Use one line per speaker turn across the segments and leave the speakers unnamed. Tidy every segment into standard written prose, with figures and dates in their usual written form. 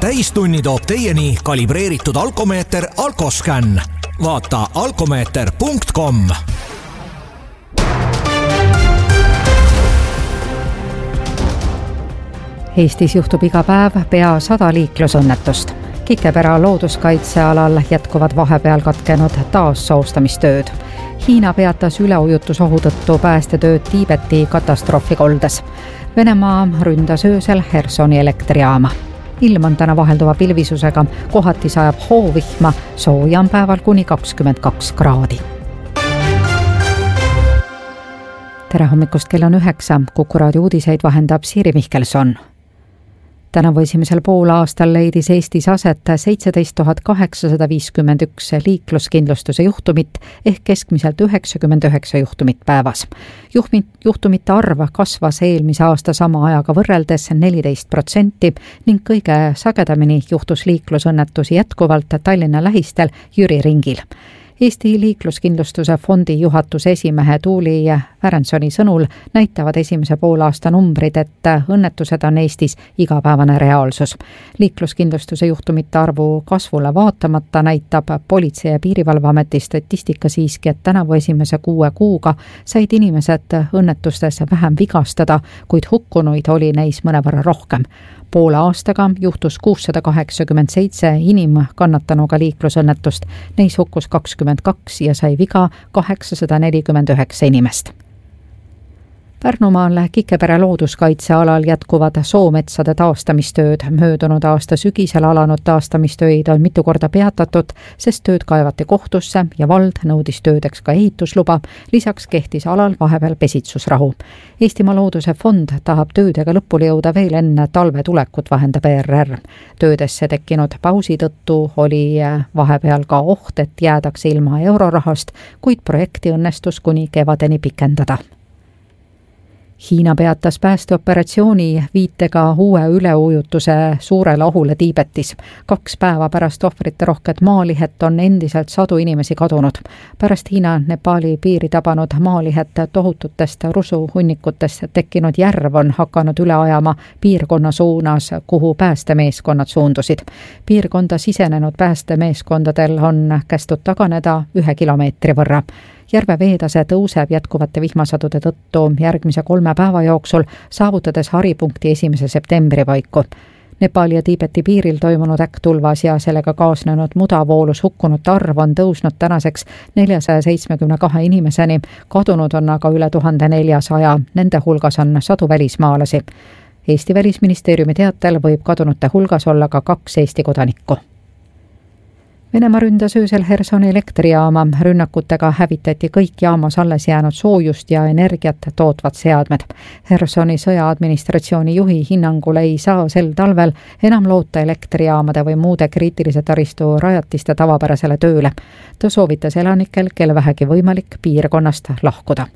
täistunni toob teieni kalibreeritud alkomeeter Alkoscan. Vaata alkomeeter.com.
Eestis juhtub iga päev pea 100 liiklusõnnetust. Kikepera looduskaitsealal jätkuvad vahepeal katkenud taassoostamistööd. Hiina peatas üleujutusohu tõttu päästetööd Tiibeti katastroofikoldes. Venemaa ründas öösel Hersoni elektrijaama. Ilm on täna vahelduva pilvisusega, kohati sajab hoovihma, sooja on päeval kuni 22 kraadi. Tere hommikust, kell on 9, Kuku raadio uudiseid vahendab Siiri Mihkelson. Tänavu esimesel poolaastal leidis Eestis aset 17 851 liikluskindlustuse juhtumit ehk keskmiselt 99 juhtumit päevas. Juhtumite arv kasvas eelmise aasta sama ajaga võrreldes 14% ning kõige sagedamini juhtus liiklusõnnetusi jätkuvalt Tallinna lähistel Jüri ringil. Eesti liikluskindlustuse fondi juhatuse esimehe Tuuli Värensoni sõnul näitavad esimese poolaasta numbrid, et õnnetused on Eestis igapäevane reaalsus. Liikluskindlustuse juhtumite arvu kasvule vaatamata näitab Politsei- ja Piirivalveameti statistika siiski, et tänavu esimese 6 kuuga said inimesed õnnetustes vähem vigastada, kuid hukkunuid oli neis mõnevõrra rohkem. Poole aastaga juhtus 687 inimkannatanuga liiklusõnnetust, neis hukkus 22 ja sai viga 849 inimest. Pärnumaal Kikepere looduskaitsealal jätkuvad soometsade taastamistööd. Möödunud aasta sügisel alanud taastamistöid on mitu korda peatatud, sest tööd kaevati kohtusse ja vald nõudis töödeks ka ehitusluba. Lisaks kehtis alal vahepeal pesitsusrahu. Eestimaa Looduse Fond tahab töödega lõpule jõuda veel enne talve tulekut, vahendab ERR. Töödesse tekkinud pausi tõttu oli vahepeal ka oht, et jäädakse ilma eurorahast, kuid projekti õnnestus kuni kevadeni pikendada. Hiina peatas päästeoperatsiooni viitega uue üleujutuse suurele ohule Tiibetis. 2 päeva pärast ohvrite rohket maalihet on endiselt sadu inimesi kadunud. Pärast Hiina-Nepaali piiri tabanud maalihet tohututest rusuhunnikutest tekkinud järv on hakanud üle ajama piirkonna suunas, kuhu päästemeeskonnad suundusid. Piirkonda sisenenud päästemeeskondadel on kästud taganeda 1 kilomeetri võrra. Järve veetase tõuseb jätkuvate vihmasadude tõttu järgmise 3 päeva jooksul, saavutades haripunkti 1. septembri paiku. Nepaali ja Tiibeti piiril toimunud äkktulvas ja sellega kaasnenud mudavoolus hukkunute arv on tõusnud tänaseks 472 inimeseni, kadunud on aga üle 1400, nende hulgas on sadu välismaalasi. Eesti Välisministeeriumi teatel võib kadunute hulgas olla ka 2 Eesti kodanikku. Venemaa ründas öösel Hersoni elektrijaama. Rünnakutega hävitati kõik jaamas alles jäänud soojust ja energiat tootvad seadmed. Hersoni sõjaadministratsiooni juhi hinnangul ei saa sel talvel enam loota elektrijaamade või muude kriitilise taristu rajatiste tavapärasele tööle. Ta soovitas elanikel, kel vähegi võimalik, piirkonnast lahkuda.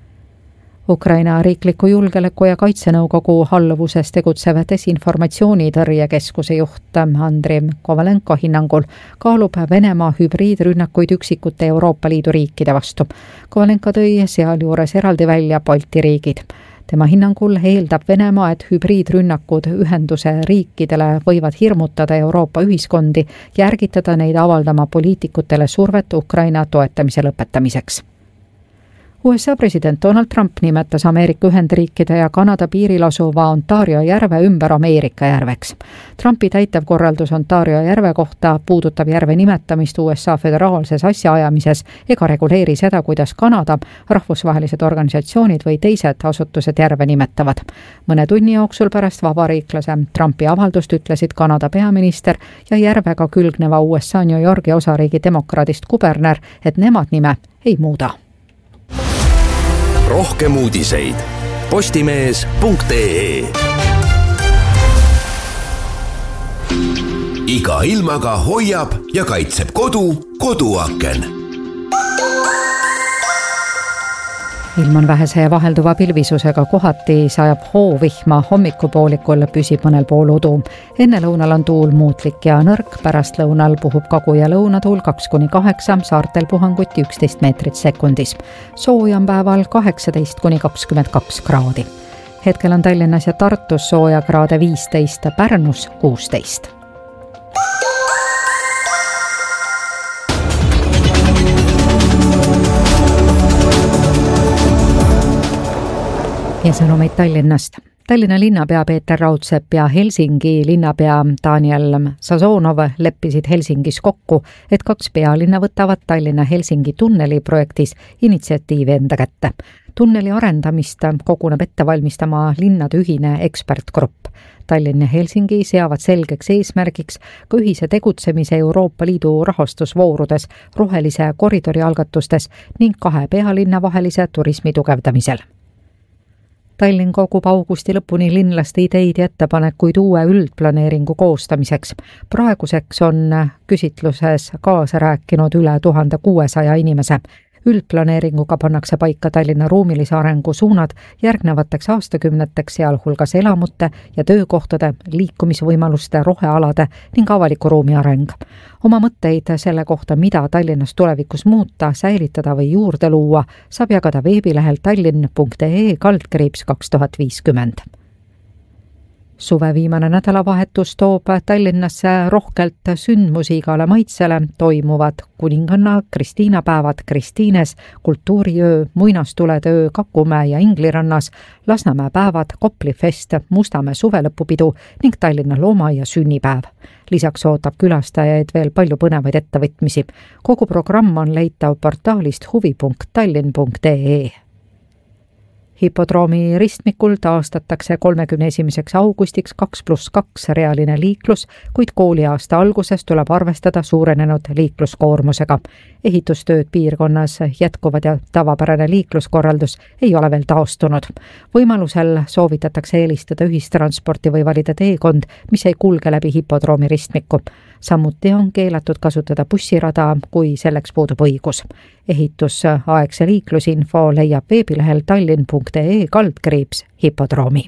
Ukraina riikliku julgeoleku- ja kaitsenõukogu alluvuses tegutsev desinformatsioonitõrjekeskuse juht Andrei Kovalenko hinnangul kaalub Venemaa hübriidrünnakuid üksikute Euroopa Liidu riikide vastu. Kovalenko tõi sealjuures eraldi välja Balti riigid. Tema hinnangul eeldab Venemaa, et hübriidrünnakud ühenduse riikidele võivad hirmutada Euroopa ühiskondi ja ärgitada neid avaldama poliitikutele survet Ukraina toetamise lõpetamiseks. USA president Donald Trump nimetas Ameerika Ühendriikide ja Kanada piiril asuva Ontario järve ümber Ameerika järveks. Trumpi täitevkorraldus Ontario järve kohta puudutab järve nimetamist USA föderaalses asjaajamises ega reguleeri seda, kuidas Kanada, rahvusvahelised organisatsioonid või teised asutused järve nimetavad. Mõne tunni jooksul pärast vabariiklase Trumpi avaldust ütlesid Kanada peaminister ja järvega külgneva USA New Yorgi osariigi demokraadist kuberner, et nemad nime ei muuda.
Rohkem uudiseid postimees.ee. Iga ilmaga hoiab ja kaitseb koduaken.
Ilm on vähese ja vahelduva pilvisusega, kohati sajab hoovihma, hommikupoolikul püsib mõnel pool udu. Enne lõunal on tuul muutlik ja nõrk, pärast lõunal puhub kagu- ja lõunatuul 2-8, saartel puhanguti 11 meetrit sekundis. Sooja on päeval 18-22 kraadi. Hetkel on Tallinnas ja Tartus sooja kraade 15, Pärnus 16. ja sõnumeid Tallinnast. Tallinna linnapea Peeter Raudsepp ja Helsingi linnapea Daniel Sazonov leppisid Helsingis kokku, et 2 pealinna võtavad Tallinna-Helsingi tunneli projektis initsiatiivi enda kätte. Tunneli arendamist koguneb ette valmistama linnade ühine ekspertgrupp. Tallinn ja Helsingi seavad selgeks eesmärgiks ka ühise tegutsemise Euroopa Liidu rahastusvoorudes, rohelise koridori algatustes ning 2 pealinna vahelise turismi tugevdamisel. Tallinn kogub augusti lõpuni linlaste ideid ja ettepanekuid uue üldplaneeringu koostamiseks. Praeguseks on küsitluses kaasa rääkinud üle 1600 inimese. Üldplaneeringuga pannakse paika Tallinna ruumilise arengu suunad järgnevateks aastakümneteks, sealhulgas elamute ja töökohtade, liikumisvõimaluste, rohealade ning avaliku ruumi areng. Oma mõtteid selle kohta, mida Tallinnas tulevikus muuta, säilitada või juurde luua, saab jagada veebilehel tallinn.ee/2050. Suve viimane nädalavahetus toob Tallinnasse rohkelt sündmusi igale maitsele, toimuvad kuninganna Kristiina päevad Kristiines, kultuuriöö, muinastuletöö Kakumäe ja Inglirannas, Lasnamäe päevad, Kopli fest, Mustamäe suvelõpupidu ning Tallinna loomaaia sünnipäev. Lisaks ootab külastajaid veel palju põnevaid ettevõtmisi. Kogu programm on leitav portaalist huvi.tallinn.ee. Hipodroomi ristmikul taastatakse 31. augustiks 2+2 realine liiklus, kuid kooliaasta alguses tuleb arvestada suurenenud liikluskoormusega. Ehitustööd piirkonnas jätkuvad ja tavapärane liikluskorraldus ei ole veel taastunud. Võimalusel soovitatakse eelistada ühistransporti või valida teekond, mis ei kulge läbi hipodroomi ristmiku. Samuti on keelatud kasutada bussirada, kui selleks puudub õigus. Ehitusaegse liiklusinfo leiab veebilehel tallinn.ee/hipodroomi.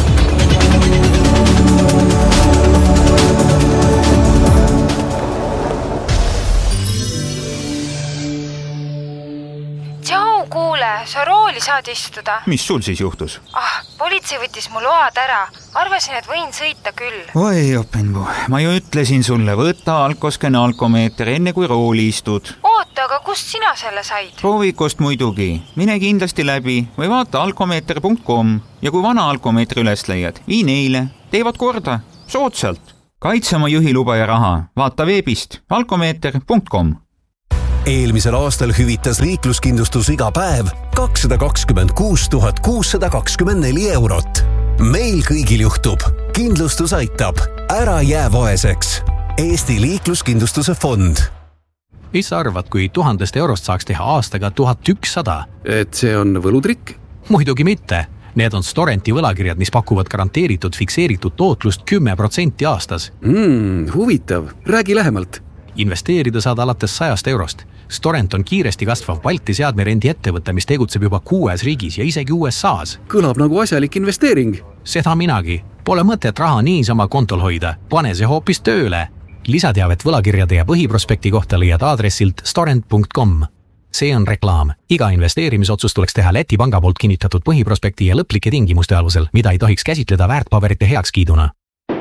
Tšau, kuule, sa rooli saad istuda.
Mis sul siis juhtus?
Politsei võttis mu load ära. Arvasin, et võin sõita küll.
Oi, Jopenbu, ma ju ütlesin sulle, võta alkosken alkomeeter enne kui rooli istud.
Oota, aga kust sina selle said?
Proovikost muidugi. Mine kindlasti läbi või vaata alkomeeter.com ja kui vana alkomeetri üles leiad, vii neile. Teevad korda. Soodsalt. Kaitse oma juhiluba ja raha. Vaata veebist alkomeeter.com.
Eelmisel aastal hüvitas liikluskindlustus iga päev 226 624 eurot. Meil kõigil juhtub. Kindlustus aitab. Ära jää vaeseks. Eesti liikluskindlustuse fond.
Mis sa arvad, kui 1000 eurost saaks teha aastaga 1100?
Et see on võlutrikk?
Muidugi mitte. Need on Storenti võlakirjad, mis pakuvad garanteeritud fikseeritud tootlust 10% aastas.
Huvitav. Räägi lähemalt.
Investeerida saad alates 100 eurost. Storent on kiiresti kasvav Balti seadmerendi ettevõte, mis tegutseb juba 6 riigis ja isegi USAs.
Kõlab nagu asjalik investeering.
Seda minagi. Pole mõtet raha niisama kontol hoida. Pane see hoopis tööle. Lisateavet võlakirjade ja põhiprospekti kohta leiad aadressilt storent.com. See on reklaam. Iga investeerimisotsus tuleks teha Läti panga poolt kinnitatud põhiprospekti ja lõplike tingimuste alusel, mida ei tohiks käsitleda väärtpaberite heakskiiduna.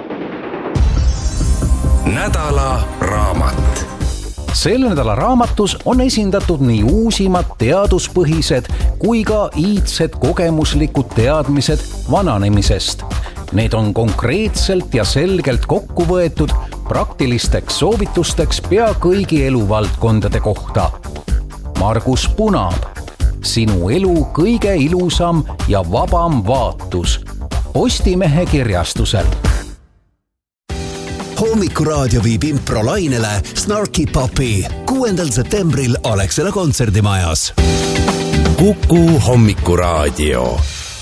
Nädala raamat.
Selle nädala raamatus on esindatud nii uusimad teaduspõhised kui ka iidsed kogemuslikud teadmised vananemisest. Need on konkreetselt ja selgelt kokku võetud praktilisteks soovitusteks pea kõigi eluvaldkondade kohta. Margus Punaab. Sinu elu kõige ilusam ja vabam vaatus. Postimehe kirjastusel.
Hommikuraadio viib improlainele Snarky Puppy 6. septembril Alexela kontserdimajas. Kuku Hommikuraadio.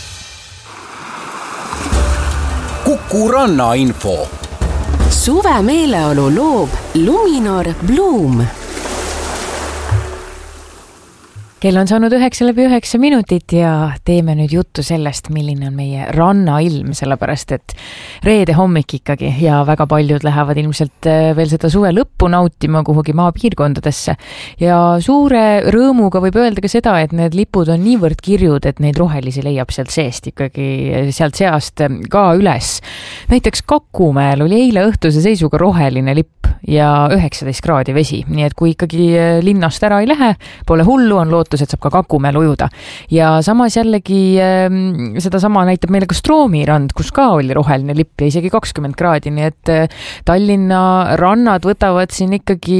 Kuku rannainfo.
Suve meeleolu loob Luminor Bloom.
Kell on saanud 9:09 ja teeme nüüd juttu sellest, milline on meie rannailm, sellepärast et reede hommik ikkagi ja väga paljud lähevad ilmselt veel seda suve lõppu nautima kuhugi maapiirkondadesse. Ja suure rõõmuga võib öelda ka seda, et need lipud on niivõrd kirjud, et neid rohelisi leiab sealt seest ikkagi, sealt seast ka üles. Näiteks Kakumäel oli eile õhtuse seisuga roheline lipp. ja 19 kraadi vesi, nii et kui ikkagi linnast ära ei lähe, pole hullu, on lootus, et saab ka Kakumäel ujuda. Ja samas jällegi seda sama näitab meile ka Stroomi rand, kus ka oli roheline lipp ja isegi 20 kraadi, nii et Tallinna rannad võtavad siin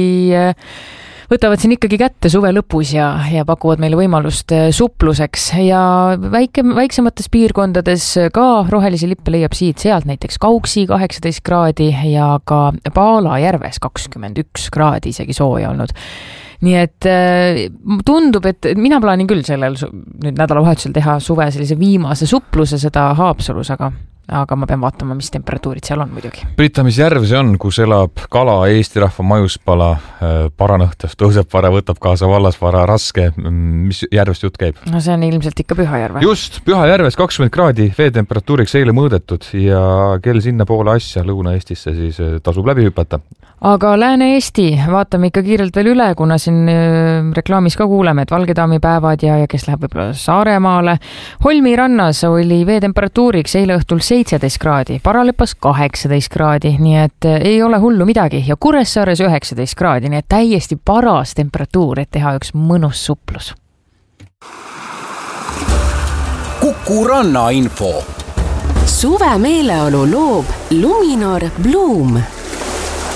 ikkagi kätte suve lõpus ja pakuvad meile võimalust supluseks ja väiksemates piirkondades ka rohelisi lippe leiab siit-sealt, näiteks Kauksi 18 kraadi ja ka Paala järves 21 kraadi isegi sooja olnud. Nii et tundub, et mina plaanin küll sellel nüüd nädalavahetusel teha suve sellise viimase supluse seda Haapsalus, aga ma pean vaatama, mis temperatuurid seal on muidugi.
Brita, mis järv see on, kus elab kala, Eesti rahva majuspala, paranõhtus, tõuseb vara, võtab kaasa vallasvara, raske, mis järvest jutt käib?
No see on ilmselt ikka Pühajärve.
Just, Pühajärves 20 kraadi veetemperatuuriks eile mõõdetud ja kell sinna poole asja Lõuna-Eestisse siis tasub läbi hüpata. Aga
Lääne-Eesti vaatame ikka kiirelt veel üle, kuna siin reklaamis ka kuuleme, et Valgedaami päevad ja kes läheb võib-olla Saaremaale. Holmi rannas oli veetemperatuuriks eile õhtul 17 kraadi, Paralepas 18 kraadi, nii et ei ole hullu midagi ja Kuressaares 19 kraadi, nii et täiesti paras temperatuur, et teha üks mõnus suplus.
Kuku Ranna info.
Suve meeleolu loob Luminor Bloom.